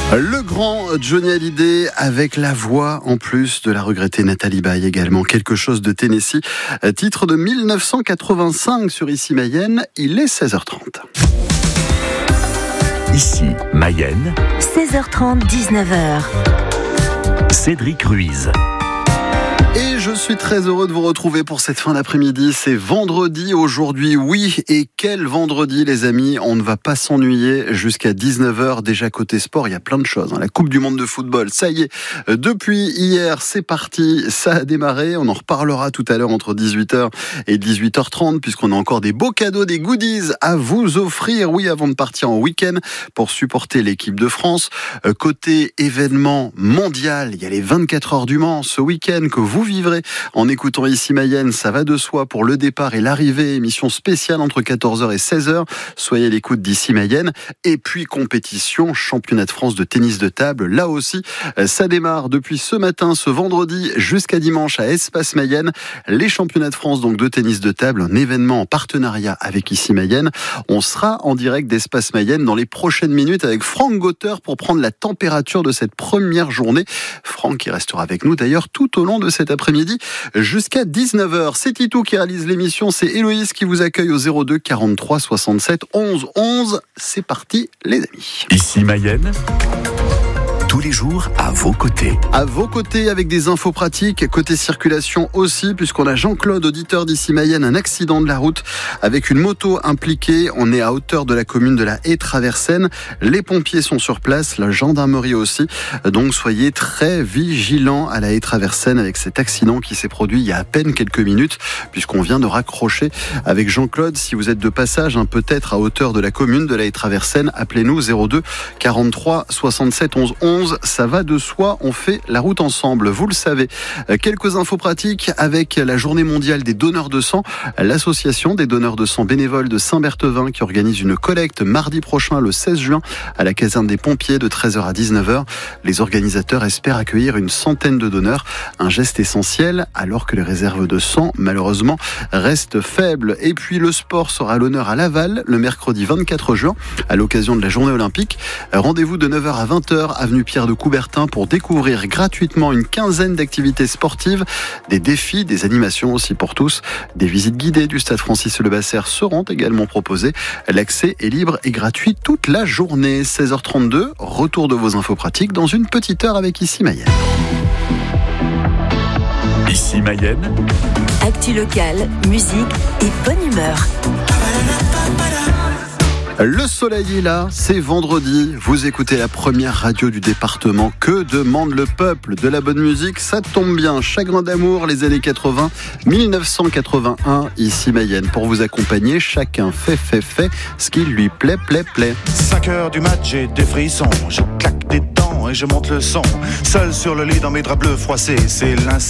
Le grand Johnny Hallyday avec la voix en plus de la regrettée Nathalie Baye également. Quelque chose de Tennessee, titre de 1985 sur Ici Mayenne, il est 16h30. Ici Mayenne, 16h30, 19h. Cédric Ruiz. Et je suis très heureux de vous retrouver pour cette fin d'après-midi. C'est vendredi aujourd'hui, oui. Et quel vendredi, les amis. On ne va pas s'ennuyer jusqu'à 19h. Déjà côté sport, il y a plein de choses. La Coupe du Monde de football, ça y est. Depuis hier, c'est parti. Ça a démarré. On en reparlera tout à l'heure entre 18h et 18h30 puisqu'on a encore des beaux cadeaux, des goodies à vous offrir. Oui, avant de partir en week-end pour supporter l'équipe de France. Côté événement mondial, il y a les 24 heures du Mans ce week-end que vous vivrez en écoutant Ici Mayenne, ça va de soi pour le départ et l'arrivée, émission spéciale entre 14h et 16h, soyez à l'écoute d'Ici Mayenne, et puis compétition, championnat de France de tennis de table, là aussi, ça démarre depuis ce matin, ce vendredi jusqu'à dimanche à Espace Mayenne, les championnats de France donc de tennis de table, un événement en partenariat avec Ici Mayenne, on sera en direct d'Espace Mayenne dans les prochaines minutes avec Franck Gauter pour prendre la température de cette première journée, Franck qui restera avec nous d'ailleurs tout au long de cet après-midi jusqu'à 19h. C'est Titou qui réalise l'émission, c'est Héloïse qui vous accueille au 02 43 67 11 11. C'est parti les amis. Ici Mayenne, tous les jours à vos côtés. À vos côtés avec des infos pratiques, côté circulation aussi, puisqu'on a Jean-Claude, auditeur d'Ici Mayenne, un accident de la route avec une moto impliquée. On est à hauteur de la commune de la Haye-Traversaine. Les pompiers sont sur place, la gendarmerie aussi. Donc soyez très vigilants à la Haye-Traversaine avec cet accident qui s'est produit il y a à peine quelques minutes, puisqu'on vient de raccrocher avec Jean-Claude. Si vous êtes de passage, peut-être à hauteur de la commune de la Haye-Traversaine, appelez-nous 02 43 67 11 11. Ça va de soi, on fait la route ensemble, vous le savez. Quelques infos pratiques avec la journée mondiale des donneurs de sang, l'association des donneurs de sang bénévoles de Saint-Berthevin qui organise une collecte mardi prochain, le 16 juin, à la caserne des pompiers de 13h à 19h. Les organisateurs espèrent accueillir une centaine de donneurs, un geste essentiel alors que les réserves de sang, malheureusement, restent faibles. Et puis le sport sera à l'honneur à Laval le mercredi 24 juin, à l'occasion de la journée olympique. Rendez-vous de 9h à 20h, avenue Pierre de Coubertin pour découvrir gratuitement une quinzaine d'activités sportives, des défis, des animations aussi pour tous. Des visites guidées du stade Francis-Lebasser seront également proposées. L'accès est libre et gratuit toute la journée. 16h32, retour de vos infos pratiques dans une petite heure avec Ici Mayenne. Ici Mayenne, Actu locale, musique et bonne humeur. Le soleil est là, c'est vendredi, vous écoutez la première radio du département. Que demande le peuple? De la bonne musique, ça tombe bien. Chagrin d'amour, les années 80, 1981, Ici Mayenne. Pour vous accompagner, chacun fait ce qui lui plaît. 5h du mat, j'ai des frissons, je claque des dents et je monte le son. Seul sur le lit dans mes draps bleus froissés, c'est l'instant.